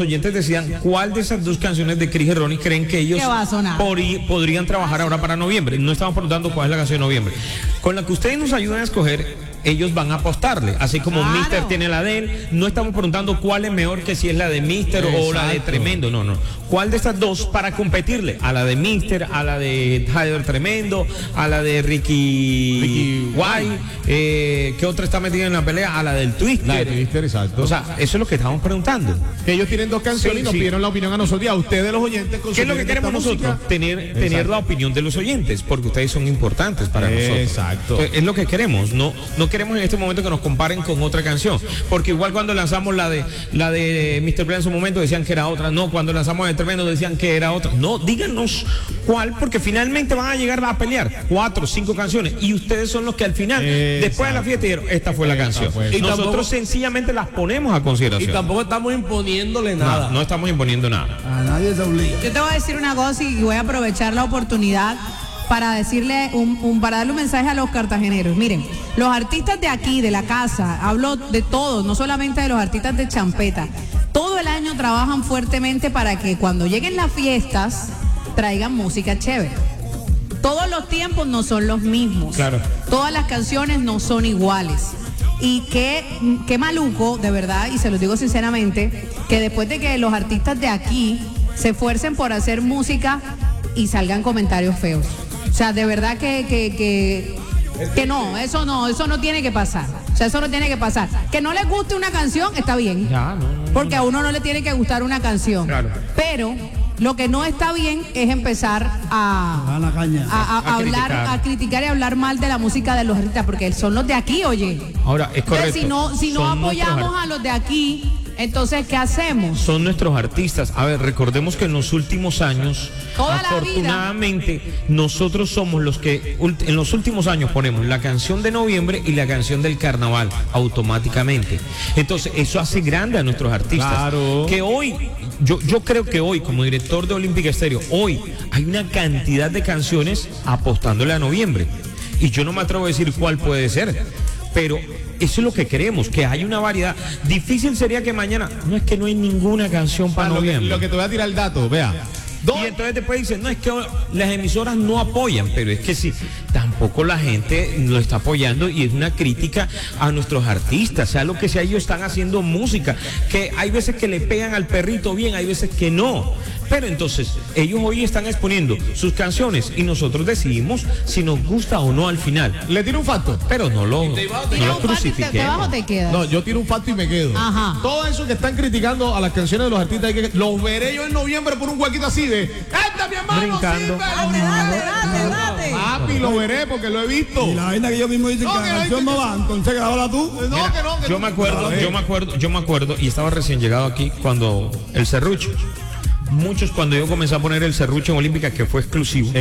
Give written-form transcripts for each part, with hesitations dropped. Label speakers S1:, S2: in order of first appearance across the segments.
S1: oyentes decían cuál de esas dos canciones de Cris y Ronnie creen que ellos podrían trabajar ahora para noviembre. No estamos preguntando cuál es la canción de noviembre. Con la que ustedes nos ayudan a escoger, ellos van a apostarle, así como Mister tiene la de él. No estamos preguntando cuál es mejor, que si es la de Mister o la de Tremendo, no. ¿Cuál de estas dos para competirle? A la de Mister, a la de Tyler Tremendo, a la de Ricky White, ¿qué otra está metida en la pelea? A la del Twister.
S2: La de Twister, exacto.
S1: O sea, eso es lo que estamos preguntando.
S2: Que ellos tienen dos canciones y nos pidieron la opinión a nosotros y a ustedes los oyentes.
S1: ¿Qué es lo que queremos nosotros? Tener la opinión de los oyentes, porque ustedes son importantes para nosotros.
S2: Exacto.
S1: Entonces, es lo que queremos. No queremos en este momento que nos comparen con otra canción, porque igual cuando lanzamos la de Mr. Play en su momento decían que era otra. No, cuando lanzamos el Tremendo decían que era otra. No, díganos cuál, porque finalmente van a llegar a pelear 4 o 5 canciones y ustedes son los que al final, después de la fiesta, dijeron, esta fue la canción. Y nosotros tampoco, sencillamente las ponemos a consideración.
S3: Y tampoco estamos imponiéndole nada.
S1: No estamos imponiendo nada.
S4: A nadie se obliga.
S5: Yo te voy a decir una cosa y voy a aprovechar la oportunidad para decirle para darle un mensaje a los cartageneros. Miren, los artistas de aquí, de la casa, hablo de todos, no solamente de los artistas de champeta, todo el año trabajan fuertemente para que cuando lleguen las fiestas traigan música chévere. Todos los tiempos no son los mismos.
S1: Claro.
S5: Todas las canciones no son iguales. Y qué maluco, de verdad, y se los digo sinceramente, que después de que los artistas de aquí se esfuercen por hacer música y salgan comentarios feos. O sea, de verdad que no, eso no tiene que pasar. O sea, eso no tiene que pasar. Que no les guste una canción, está bien. Porque a uno no le tiene que gustar una canción.
S1: Claro.
S5: Pero lo que no está bien es empezar a hablar, a criticar y hablar mal de la música de los artistas, porque son los de aquí, oye.
S1: Ahora, es correcto.
S5: Entonces, si no apoyamos a los de aquí, entonces, ¿qué hacemos?
S1: Son nuestros artistas. A ver, recordemos que en los últimos años, afortunadamente, nosotros somos los que en los últimos años ponemos la canción de noviembre y la canción del carnaval automáticamente. Entonces, eso hace grande a nuestros artistas.
S2: Claro.
S1: Que hoy, yo creo que hoy, como director de Olímpica Estéreo, hoy hay una cantidad de canciones apostándole a noviembre. Y yo no me atrevo a decir cuál puede ser, pero eso es lo que queremos, que haya una variedad. Difícil sería que mañana, no es que no hay ninguna canción para noviembre.
S2: Lo que te voy a tirar el dato, vea.
S1: Y entonces después dicen, no, es que las emisoras no apoyan, pero es que sí, tampoco la gente lo está apoyando y es una crítica a nuestros artistas, sea lo que sea, ellos están haciendo música, que hay veces que le pegan al perrito bien, hay veces que no. Pero entonces, ellos hoy están exponiendo sus canciones y nosotros decidimos si nos gusta o no al final.
S2: Le tiro un facto,
S1: pero no lo crucifiquemos.
S2: No, yo tiro un facto y me quedo.
S5: Ajá.
S2: Todo eso que están criticando a las canciones de los artistas, los veré yo en noviembre por un huequito así de ¡esta, mi hermano!
S1: Brincando.
S5: Date.
S2: Papi, lo veré porque lo he visto.
S4: Y la vaina que yo mismo dice que la canción no va, entonces grábala tú.
S1: Yo me acuerdo, y estaba recién llegado aquí cuando el serrucho. Muchos, cuando yo comencé a poner el serrucho en Olímpica, que fue exclusivo,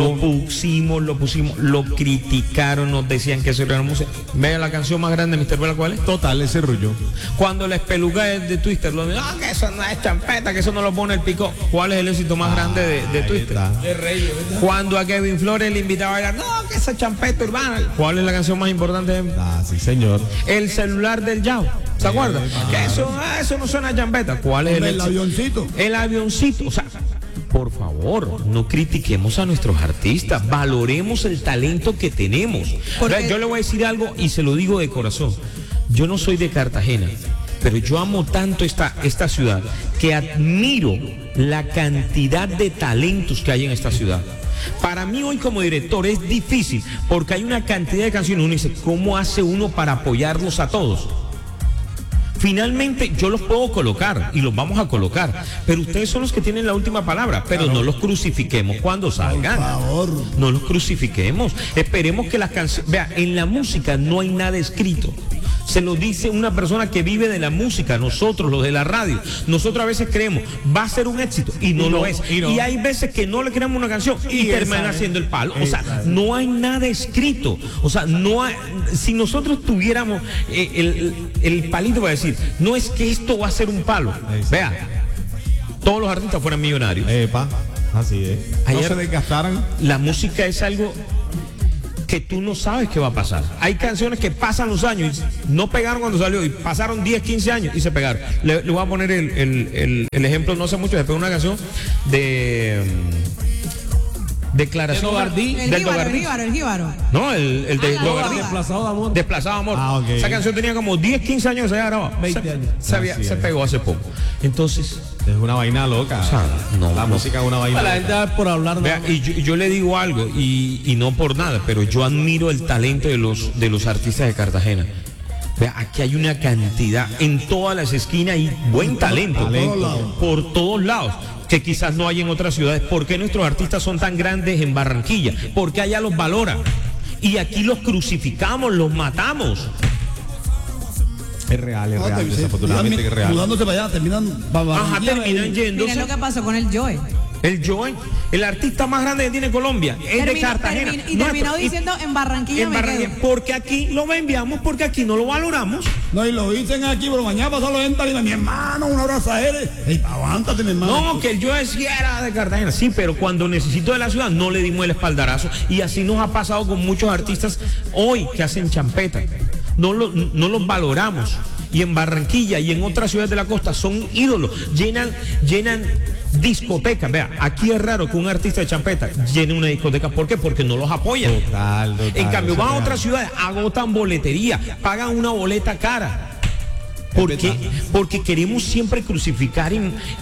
S1: lo pusimos, lo criticaron, nos decían que eso era música. Vea la canción más grande de Mr. Vela, ¿cuál es?
S2: Total, ese serrucho.
S1: Cuando la espeluga es de Twister, lo dicen, que eso no es champeta, que eso no lo pone el pico. ¿Cuál es el éxito más grande de Twister? Cuando a Kevin Flores le invitaba a bailar, no, que esa champeta urbana. ¿Cuál es la canción más importante?
S2: Sí, señor.
S1: El celular del Yao. ¿Se acuerdan? Que eso no suena a champeta. ¿Cuál es
S4: el avioncito?
S1: El avioncito. O sea, por favor, no critiquemos a nuestros artistas, valoremos el talento que tenemos. Yo le voy a decir algo y se lo digo de corazón. Yo no soy de Cartagena, pero yo amo tanto esta ciudad que admiro la cantidad de talentos que hay en esta ciudad. Para mí hoy como director es difícil porque hay una cantidad de canciones. Uno dice, ¿cómo hace uno para apoyarlos a todos? Finalmente yo los puedo colocar y los vamos a colocar, pero ustedes son los que tienen la última palabra, pero no los crucifiquemos cuando salgan.
S4: Por favor.
S1: No los crucifiquemos. Esperemos que las canciones... Vea, en la música no hay nada escrito. Se lo dice una persona que vive de la música, nosotros, los de la radio. Nosotros a veces creemos, va a ser un éxito, y no lo es. Y hay veces que no le creamos una canción y termina haciendo el palo. O sea, no hay nada escrito. O sea, no hay, si nosotros tuviéramos el palito para decir, no es que esto va a ser un palo. Vea, todos los artistas fueran millonarios.
S2: Así es.
S1: Ayer,
S2: no se desgastaran.
S1: La música es algo que tú no sabes qué va a pasar. Hay canciones que pasan los años y no pegaron cuando salió y pasaron 10, 15 años y se pegaron. Le voy a poner el ejemplo, no sé mucho, se pegó una canción de Declaración
S5: El jíbaro.
S1: No, el de Dogardí.
S3: Desplazado de amor.
S1: Desplazado de amor.
S2: Ok.
S1: Esa canción tenía como 10, 15 años que se había grabado.
S3: 20 años.
S1: Se pegó hace poco. Entonces,
S2: Es una vaina loca.
S1: o sea,
S2: La música es una vaina
S3: La
S2: loca.
S3: gente va por hablar
S1: vea, y yo le digo algo, y no por nada, pero yo admiro el talento de los artistas de Cartagena. Vea, aquí hay una cantidad, en todas las esquinas hay buen talento. Por todos lados. Que quizás no hay en otras ciudades. ¿Por qué nuestros artistas son tan grandes en Barranquilla? Porque allá los valoran. Y aquí los crucificamos, los matamos.
S2: Es real, desafortunadamente que es real.
S4: Mudándose para allá, terminan.
S1: Ajá, terminan yéndose.
S5: Miren lo que pasó con el Joe.
S1: El Joe, el artista más grande que tiene Colombia, es de Cartagena.
S5: Terminó diciendo en Barranquilla
S1: en
S5: me
S1: Barranquilla,
S5: quedo.
S1: porque aquí lo enviamos, porque aquí no lo valoramos.
S4: No, y lo dicen aquí, pero mañana pasó los en Tarima. Mi hermano, un abrazo a él. Ey, aguántate, mi hermano.
S1: No, que el Joe sí era de Cartagena, sí, pero cuando necesito de la ciudad no le dimos el espaldarazo. Y así nos ha pasado con muchos artistas hoy que hacen champeta. No los valoramos. Y en Barranquilla y en otras ciudades de la costa son ídolos, llenan discotecas. Vea, aquí es raro que un artista de champeta llene una discoteca. ¿Por qué? Porque no los apoyan.
S2: Total,
S1: En cambio,
S2: eso
S1: van a
S2: es
S1: otras ciudades, agotan boletería, pagan una boleta cara. ¿Por qué? Porque queremos siempre crucificar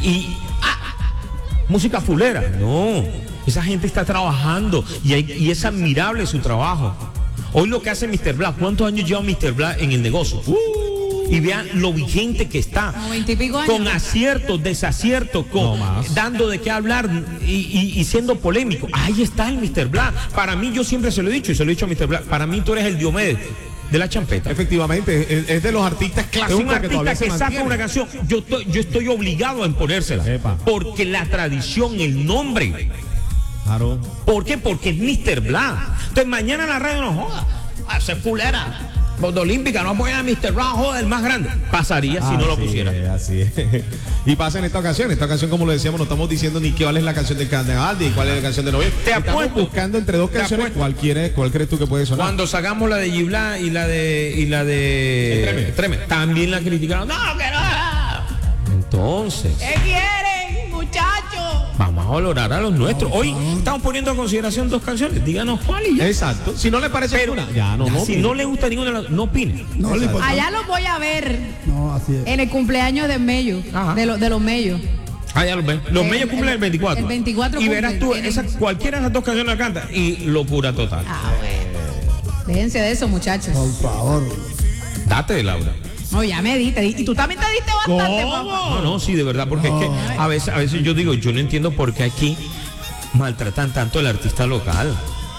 S1: música fulera. No, esa gente está trabajando y es admirable su trabajo. Hoy lo que hace Mr. Black, ¿cuántos años lleva Mr. Black en el negocio? Y vean lo vigente que está,
S5: Como 20 y pico años.
S1: con aciertos, desaciertos, dando de qué hablar y siendo polémico. Ahí está el Mr. Black. Para mí, yo siempre se lo he dicho y se lo he dicho a Mr. Black, para mí tú eres el Diomedes de la champeta.
S2: Efectivamente, es de los artistas
S1: Es
S2: clásicos
S1: un
S2: que todavía
S1: artista
S2: se
S1: que saca
S2: mantienen.
S1: una canción, yo estoy obligado a imponérsela,
S2: Epa.
S1: porque la tradición, el nombre.
S2: Claro.
S1: ¿Por qué? Porque es Mr. Black. Entonces mañana la radio no joda, hace fulera. Boda Olímpica no apoya a Mr. Black, joda, el más grande. Pasaría si no lo pusiera.
S2: Así es. Y pasa en esta ocasión. Esta ocasión, como lo decíamos, no estamos diciendo ni cuál es la canción del carnaval ni cuál es la canción de noviembre.
S1: Te
S2: Estamos
S1: apuesto.
S2: buscando entre dos
S1: Te
S2: canciones
S1: apuesto.
S2: cuál crees tú que puede sonar.
S1: Cuando sacamos la de Gibla y la de Treme, también la criticaron. No, que no. Entonces,
S5: ¿Qué quieren, muchachos?
S1: vamos a valorar a los nuestros. Hoy estamos poniendo a consideración dos canciones. Díganos cuál y ya.
S2: Exacto. Si no le parece
S1: Pero
S2: una, ya no.
S1: si no le gusta ninguna de las, no opine.
S4: No le importa.
S5: Allá los voy a ver
S4: No, así es.
S5: en el cumpleaños de Mello,
S1: Ajá.
S5: de los Mellos.
S1: Ah, ya los ven. Los
S5: El-
S1: medios cumplen el 24.
S5: el 24
S1: y verás tú,
S5: cumplen.
S1: cualquiera de esas dos canciones la canta y locura total.
S5: Ah, bueno. Déjense de eso, muchachos.
S4: Por favor.
S1: Date, Laura.
S5: No, ya me diste. Y tú también te diste bastante, papá.
S1: No, sí, de verdad, porque es que a veces yo digo, yo no entiendo por qué aquí maltratan tanto al artista local.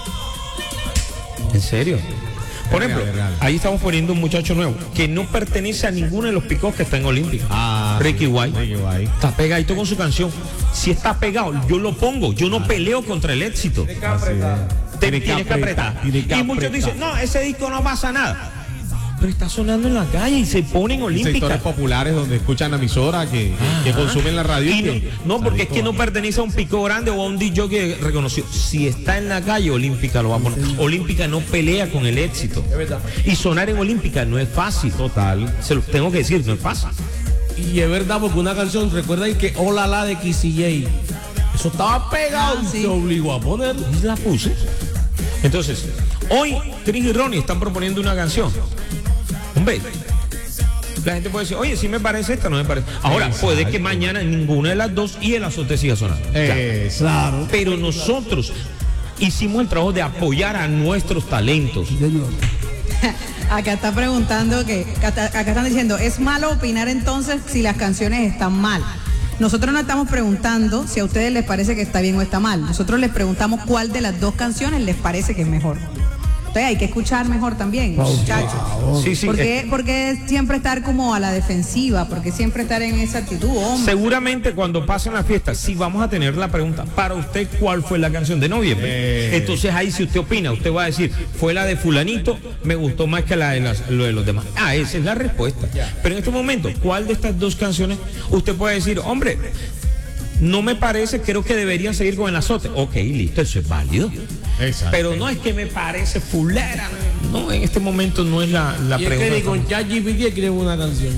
S1: En serio. Por ejemplo,
S2: Es real.
S1: ahí estamos poniendo un muchacho nuevo que no pertenece a ninguno de los picos que está en Olímpica. Ricky White.
S2: Ricky White.
S1: Está pegadito con su canción. Si está pegado, yo lo pongo. Yo no peleo contra el éxito. Tienes que apretar.
S2: Tiene que
S1: Y muchos
S2: apretar.
S1: dicen, no, ese disco no pasa nada. Pero está sonando en la calle y se pone en Olímpica.
S2: Sectores populares donde escuchan emisoras que consumen la radio.
S1: Y
S2: y que-
S1: no, porque es que no pertenece a un pico grande o a un DJ que reconoció. Si está en la calle, Olímpica lo va a poner. Olímpica no pelea con el éxito. Y sonar en Olímpica no es fácil.
S2: Total.
S1: Se lo tengo que decir, no es fácil.
S3: Y es verdad, porque una canción, recuerden que Hola la de KCJ, eso estaba pegado
S5: Ah,
S3: y
S5: sí.
S3: se obligó a poner.
S1: Y la puse. Entonces, hoy Chris y Ronnie están proponiendo una canción. Hombre, la gente puede decir, oye, si me parece esta, no me parece. Ahora,
S2: Exacto.
S1: puede que mañana ninguna de las dos y el azote siga sonando.
S4: Claro.
S1: Pero nosotros hicimos el trabajo de apoyar a nuestros talentos.
S4: Señor.
S5: Acá está preguntando acá están diciendo, ¿es malo opinar entonces si las canciones están mal? Nosotros no estamos preguntando si a ustedes les parece que está bien o está mal. Nosotros les preguntamos cuál de las dos canciones les parece que es mejor. Entonces hay que escuchar mejor también, muchachos.
S1: Sí, sí.
S5: ¿Por qué siempre estar como a la defensiva? ¿Por qué siempre estar en esa actitud, hombre?
S1: Seguramente cuando pasen las fiestas, sí vamos a tener la pregunta, para usted, ¿cuál fue la canción de noviembre? Entonces ahí si usted opina, usted va a decir, fue la de fulanito, me gustó más que la de lo de los demás. Ah, esa es la respuesta. Pero en este momento, ¿cuál de estas dos canciones usted puede decir, hombre, no me parece, creo que deberían seguir con el azote? Ok, listo, eso es válido.
S2: Exacto.
S1: Pero no es que me parece fulera. No, en este momento no es la
S3: Y es que
S1: pregunta.
S3: ni con ChatGPT escribe una canción.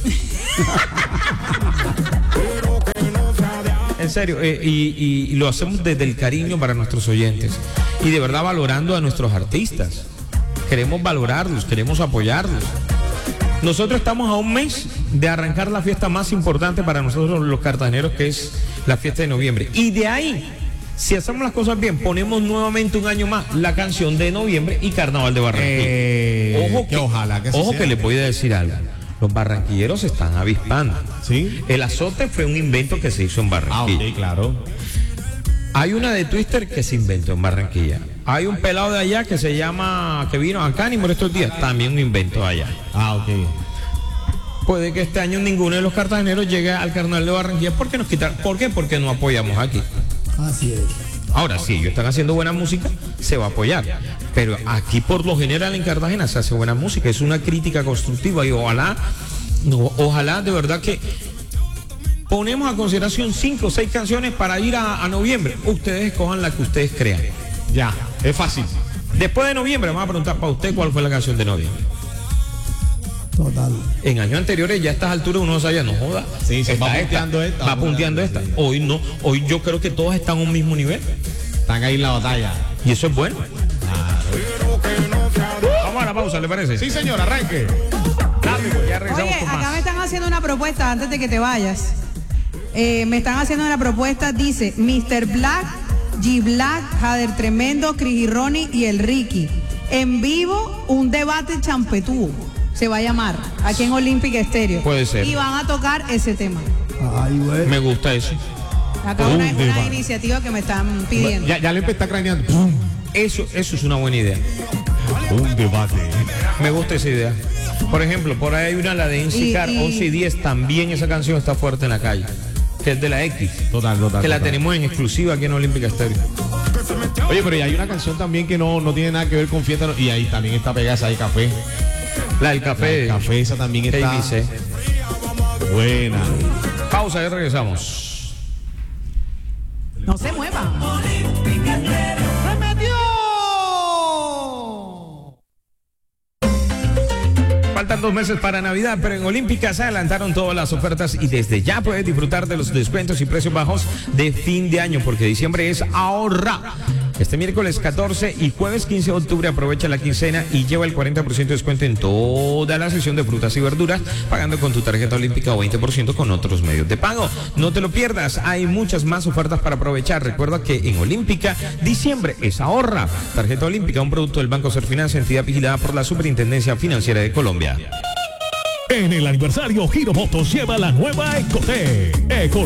S1: En serio, y lo hacemos desde el cariño para nuestros oyentes. Y de verdad valorando a nuestros artistas. Queremos valorarlos, queremos apoyarlos. Nosotros estamos a un mes de arrancar la fiesta más importante para nosotros los cartageneros, que es la fiesta de noviembre. Y de ahí, si hacemos las cosas bien, ponemos nuevamente un año más la canción de noviembre y Carnaval de Barranquilla. Ojo
S2: que ojalá que así
S1: ojo
S2: sea.
S1: que les voy a decir algo. Los barranquilleros se están avispando.
S2: ¿Sí?
S1: El azote fue un invento que se hizo en Barranquilla.
S2: Ok, claro.
S1: Hay una de Twister que se inventó en Barranquilla. Hay un pelado de allá que se llama, que vino acá ni por estos días, también un invento allá.
S2: Ok.
S1: Puede que este año ninguno de los cartageneros llegue al Carnaval de Barranquilla porque nos quitaron. ¿Por qué? Porque no apoyamos aquí.
S4: Así es.
S1: Ahora, si ellos están haciendo buena música, se va a apoyar. Pero aquí por lo general en Cartagena se hace buena música. Es una crítica constructiva y ojalá de verdad que ponemos a consideración 5 o 6 canciones para ir a noviembre. Ustedes escojan la que ustedes crean.
S2: Ya, es fácil.
S1: Después de noviembre vamos a preguntar para usted cuál fue la canción de noviembre.
S4: Total.
S1: En años anteriores ya a estas alturas uno no sabía, no joda.
S2: Sí, se
S1: Está
S2: va punteando esta.
S1: va punteando esta. Hoy no, hoy yo creo que todos están a un mismo nivel.
S2: Están ahí en la batalla.
S1: Y eso es bueno. Vamos a la pausa, ¿le parece?
S2: Sí, señor, arranque.
S1: Rápido, ya regresamos
S5: Oye,
S1: con
S5: acá
S1: más.
S5: me están haciendo una propuesta antes de que te vayas. Me están haciendo una propuesta, dice Mr. Black, G Black, Jader Tremendo, Cris y Ronnie y el Ricky. En vivo, un debate champetú. Se va a llamar aquí en Olympic Stereo.
S1: Puede ser.
S5: Y van a tocar ese tema.
S4: Ay, güey.
S1: Me gusta eso.
S5: Acá
S2: Un
S5: una
S2: debate.
S5: iniciativa que me están pidiendo.
S2: Ya le está craneando.
S1: Eso es una buena idea.
S2: Un debate.
S1: Me gusta esa idea. Por ejemplo, por ahí hay una, la de Insicar,
S5: Y-
S1: 11 y 10, también esa canción está fuerte en la calle. Que es de la X.
S2: Total.
S1: Que la tenemos en exclusiva aquí en Olympic Stereo.
S2: Oye, pero y hay una canción también que no tiene nada que ver con fiesta. Y ahí también está pegada esa de café.
S1: La del café.
S2: El café, esa también está
S1: KBC.
S2: buena.
S1: Pausa, ya regresamos.
S5: No se muevan.
S1: Faltan 2 meses para Navidad, pero en Olímpica se adelantaron todas las ofertas y desde ya puedes disfrutar de los descuentos y precios bajos de fin de año, porque diciembre es ahorra. Este miércoles 14 y jueves 15 de octubre aprovecha la quincena y lleva el 40% de descuento en toda la sesión de frutas y verduras, pagando con tu tarjeta olímpica o 20% con otros medios de pago. No te lo pierdas, hay muchas más ofertas para aprovechar. Recuerda que en Olímpica, diciembre es ahorra. Tarjeta olímpica, un producto del Banco Serfinancia, entidad vigilada por la Superintendencia Financiera de Colombia.
S6: En el aniversario, Giro Motos lleva la nueva Ecotec.